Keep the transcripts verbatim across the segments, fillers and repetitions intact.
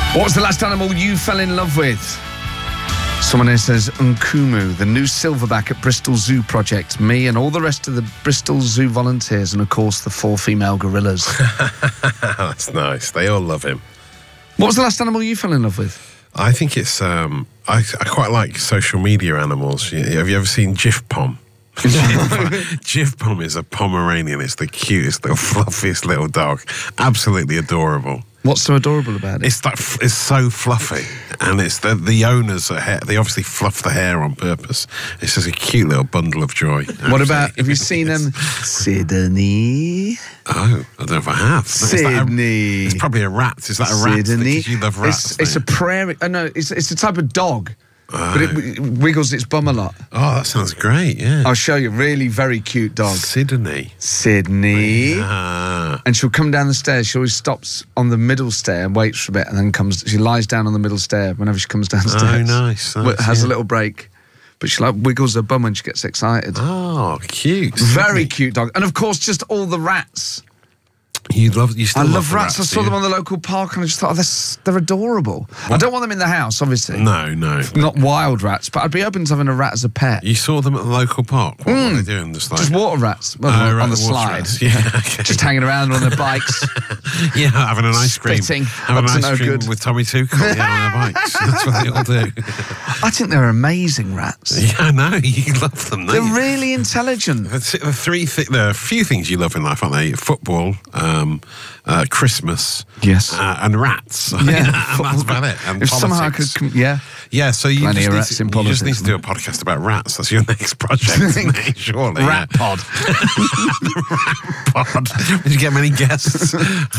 What was the last animal you fell in love with? Someone here says Nkumu, the new silverback at Bristol Zoo project. Me and all the rest of the Bristol Zoo volunteers, and of course the four female gorillas. That's nice. They all love him. What was the last animal you fell in love with? I think it's, um, I, I quite like social media animals. Have you ever seen Jif Pom? Jif Pom is a Pomeranian. It's the cutest, little fluffiest little dog. Absolutely adorable. What's so adorable about it? It's like it's so fluffy, and it's the the owners are hair, they obviously fluff the hair on purpose. It's just a cute little bundle of joy. What about, have you seen them? Sydney. Oh, I don't know if I have. Sydney. It's probably a rat. Is that a rat? Sydney. Because you love rats. It's, it's a prairie. Oh no, it's it's a type of dog. Oh. But it, it wiggles its bum a lot. Oh, that sounds great, yeah. I'll show you. Really very cute dog. Sydney. Sydney. Yeah. And she'll come down the stairs. She always stops on the middle stair and waits for a bit, and then comes. She lies down on the middle stair whenever she comes downstairs. Oh, nice. nice has yeah. a little break. But she like wiggles her bum when she gets excited. Oh, cute. Very cute dog. And of course, just all the rats. You love, you still I love, love rats. rats. I saw them on the local park and I just thought, oh, they're, they're adorable. What? I don't want them in the house, obviously. No, no. Not wild rats, but I'd be open to having a rat as a pet. You saw them at the local park? What mm. were they doing? Just, like... just water rats well, oh, on, right, on the slide. Rats. Yeah, okay. Just hanging around on their bikes. Yeah, having an ice cream. Spitting. Having an ice no cream good. with Tommy Tuchel yeah, on their bikes. That's what they all do. I think they're amazing rats. Yeah, I know. You love them, don't They're you? really intelligent. The three th there are a few things you love in life, aren't they? Football, um, uh, Christmas, yes, uh, and rats. Yeah, and that's about it. And if politics. somehow I could, yeah, yeah. So you just, rats to, in you politics, just need to do a podcast about rats. That's your next project, isn't it? Surely. Rat yeah. pod. The rat pod. Did you get many guests?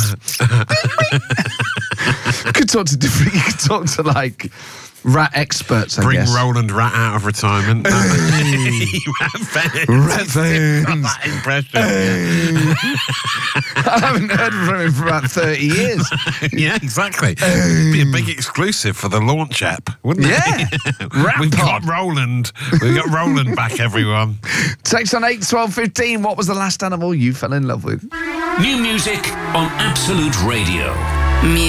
You could talk to different. You could talk to like. Rat experts, I Bring guess. Roland Rat out of retirement. Hey. Rat Veins. That impression. Hey. I haven't heard from him for about thirty years. Yeah, exactly. Hey. It'd be a big exclusive for the launch app, wouldn't it? Yeah. Rat We've pod. got Roland. We've got Roland back, everyone. Text on eight twelve fifteen. What was the last animal you fell in love with? New music on Absolute Radio.